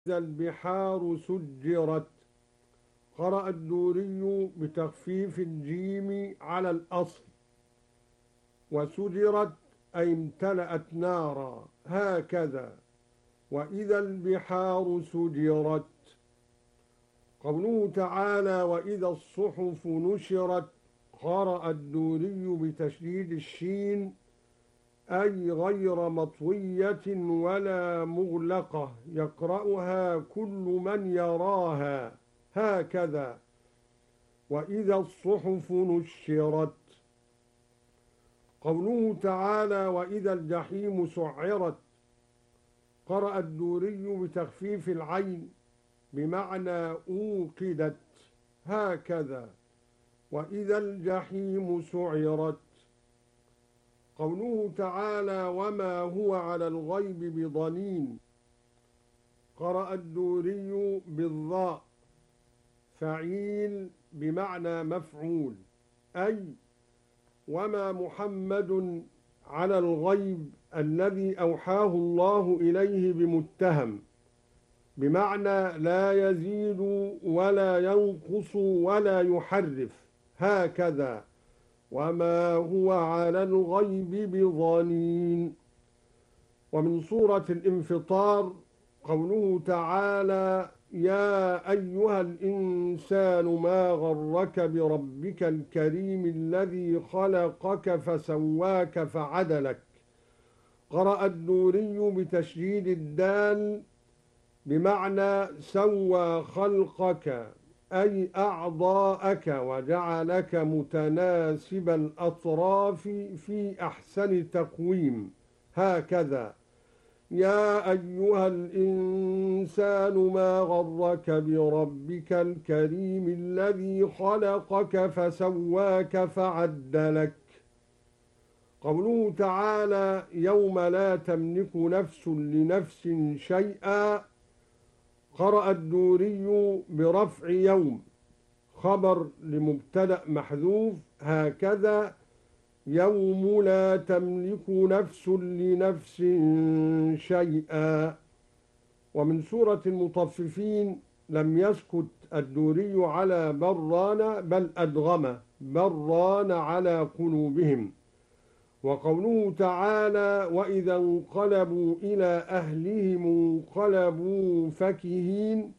إذا البحار سجرت. قرأ الدوري بتخفيف الجيم على الأصل، وسجرت أي امتلأت نارا، هكذا. وإذا البحار سجرت. قوله تعالى: وإذا الصحف نشرت. قرأ الدوري بتشديد الشين، أي غير مطوية ولا مغلقة، يقرأها كل من يراها، هكذا. وإذا الصحف نشرت. قوله تعالى: وإذا الجحيم سعرت. قرأ الدوري بتخفيف العين بمعنى أوقدت، هكذا. وإذا الجحيم سعرت. قوله تعالى: وما هو على الغيب بضنين. قرأ الدوري بالضاء، فعيل بمعنى مفعول، أي وما محمد على الغيب الذي أوحاه الله إليه بمتهم، بمعنى لا يزيد ولا ينقص ولا يحرف، هكذا. وما هو على الغيب بضنين. ومن سورة الانفطار قوله تعالى: يا أيها الإنسان ما غرك بربك الكريم الذي خلقك فسواك فعدلك. قرأ الدوري بتشديد الدال بمعنى سوى خلقك، أي أعضاءك وجعلك متناسب الأطراف في أحسن تقويم، هكذا. يا أيها الإنسان ما غرك بربك الكريم الذي خلقك فسواك فعدلك. قوله تعالى: يوم لا تملك نفس لنفس شيئا. قرأ الدوري برفع يوم، خبر لمبتدأ محذوف، هكذا. يوم لا تملك نفس لنفس شيئا. ومن سورة المطففين لم يسكت الدوري على بران، بل أدغم بران على قلوبهم. وقوله تعالى: وإذا انقلبوا إلى أهلهم انقلبوا فكهين.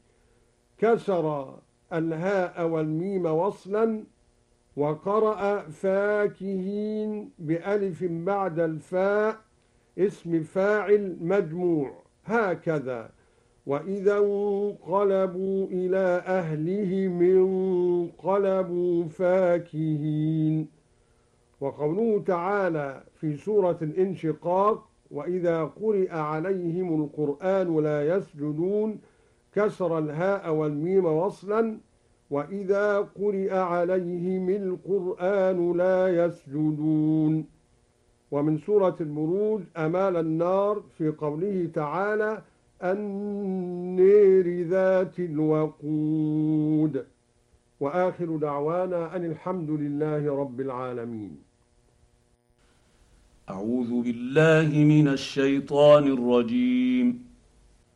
كسر الهاء والميم وصلا، وقرأ فاكهين بألف بعد الفاء، اسم فاعل مجموع، هكذا. وإذا انقلبوا إلى أهلهم انقلبوا فاكهين. وقوله تعالى في سورة الانشقاق: وإذا قرئ عليهم القرآن لا يسجدون. كسر الهاء والميم وصلا، وإذا قرئ عليهم القرآن لا يسجدون. ومن سورة البروج أمال النار في قوله تعالى: النير ذات الوقود. وآخر دعوانا أن الحمد لله رب العالمين. أعوذ بالله من الشيطان الرجيم.